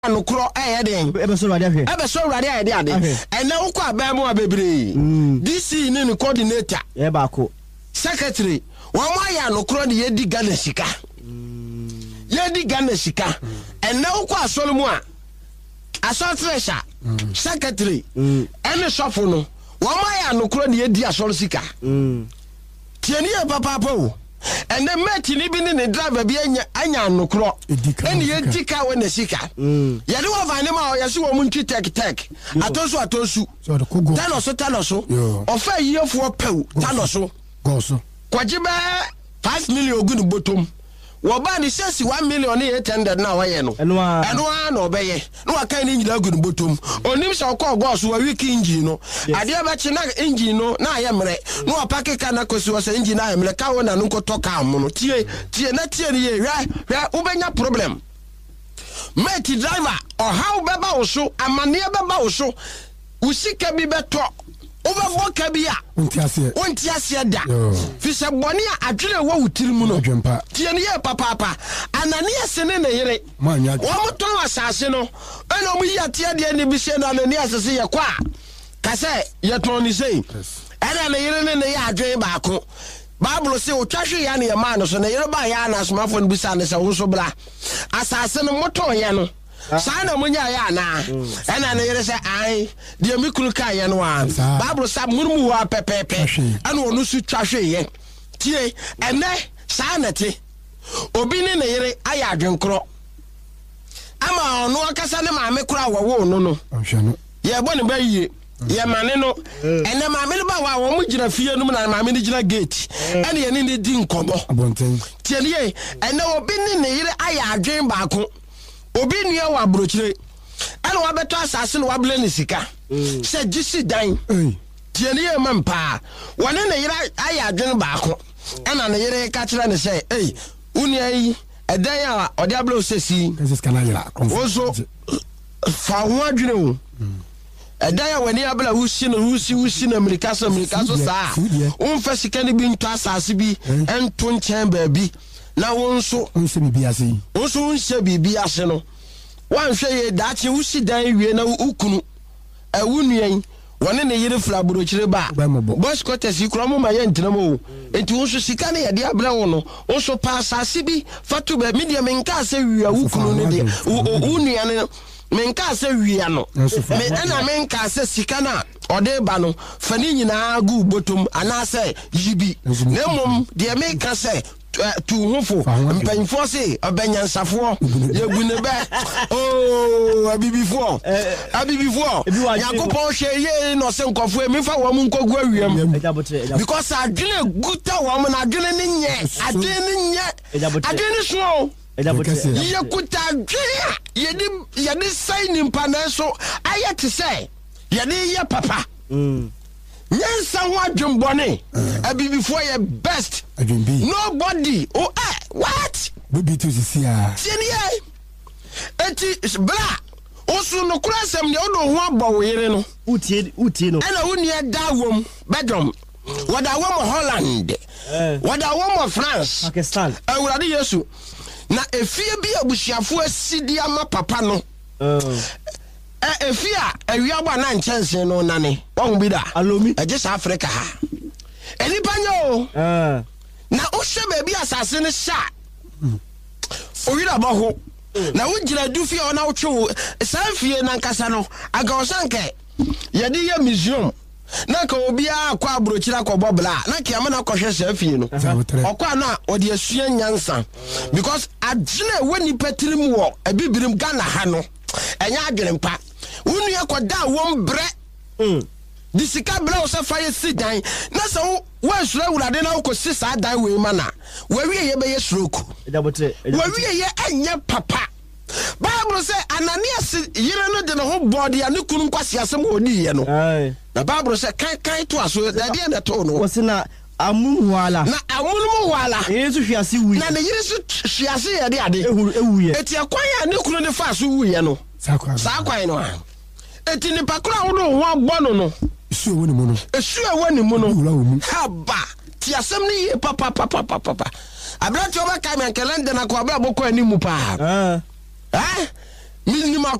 no kro den ebe so rade ahwe ebe so rade ayede ade ene ukọ abemu abebre DC ni ni coordinator ba ko secretary wo mo ya no kro de yedi Ghana sika yedi Ghana sika ene ukọ asolumu a asotresha secretary ene sofo no wo mo ya no kro de yedi asolu sika tieni e papa po ene meti ni bi ni driver bi anya no kro ene yedi ka we na sika yede wo vane ma yesi wo mu ntwi tek atosu tanoso ofa yefo pew tanoso kwajibe 5 million ogun botom wo ba ni sesi 1 million ni 800 na waye no eno a na obeye no aka ni nyira ogun botom onim se okọ goso wa wiki engine no ade ba chi na engine no na aye mre no opake ka na kosi wo se engine na aye mre ka wo na no nkoto ka mo no tie ni ye hwa ubenya problem mate driver or how beba wo so amane beba wo so usika bi beto Over Kabia, Untiasia da. Fisher Bonia, I drill a woe till Muno, Tiania papa, and Ania Senene here. One more time assassino, and we are Tia the enemy send on the near to see a qua. Casse, yet only say, and I'm a year in the yard drain back. Bablo say, Tashi Yanni a man, so they buy Anna's muffin beside us also blah. Assassin motor yano. Sana munya ya na ena na yere se ai de mikuru ka ye no an Bible sa murmu wa pepepe ana onu su twahwe ye tie ene sana te obi ni na yere aya adwenkro ama onu akasa ne maame kura wo no ye bo ne ba yie ye mane no ene maame ne ba wa wo mu gina fie no na maame ne gina gate ene ye ne di nkobo tie ne ene obi ni na yere aya adwen baako obi nua wa brochire ana wa beto asase no wa ble ne sika se gisi dan tieni e mampa wone ne yira aya adwen baako ana ne yire ka kire ne se unia yi edan a ode ablo sesi ozo fa ho adwene o edan a wani abla wusi na America so saa unfa sika ne bi nto asase bi ento nchen baabi na wonso bibiase wonso nse bibiase no wanhwe ye daache wusi dan wie na ukunu awunuan wone ne yire flaburo kire ba boss quarters ikromo ma ye ntinamo enti wonso sika ne ye de abra wo no wonso pa asase bi fatu ba media menka se wie ukunu ne de unuan menka se wie no me na menka se sika na ode ba no fani nyina gu botom anase yibi nemom de menka se tu hofo mpanfo se obenyansafo yegune be abibifo yakopon hwe ye no se nkofo mi fa wo mu nkogu awiem because adwene guta wo mu na adwene ne nye adwene so ye kuta adwene yedi sign mpana so ayete se yedi ye papa Nyansa ho adwembone abibifo ye best nobody what baby to see ya tieni eti bra osu no kurasem ne odo ho abọ yere no utie no ana woni dawom bedroom wadawom Holland wadawom France Pakistan awurade Yesu na efie bi abusuafo asidi ama papa no efia awiaba na nchense no nane won bi da alomi South Africa ha enipa nyo na o hwe ba bi asase ne sha owira ba ho na wo gira du fie ona wo twe sanfie na nkasa no aga osanke yede ye museum na ka obi akwa abrochira akọbọ bla na ka amana kọhwe sanfie no okwa na ode asua nyansa because adwene woni patirim wo abibirim Ghana ha no enya adwene mpa unu yakoda won bre disika bre o se faye sidan na se wo sura wurade na ko sisa dan we mana we wie ye be ye stroke we wie ye anya papa Bible say Ananias yire no de no ho body ane kunu kwase asem oni ye no na Bible say kan to aso da de na to no wasina amun wala na amun wala yesu hwiase wi na yire su hwiase ye de ade ewu ye eti akwan ya ne kunu de fa so wu ye no sakwan no eti ni pakura wo no ho agbo no esu woni mu no haba ti asem ni papa abra ti oba kai men kalenda na ko abra boko ani mu pa minimum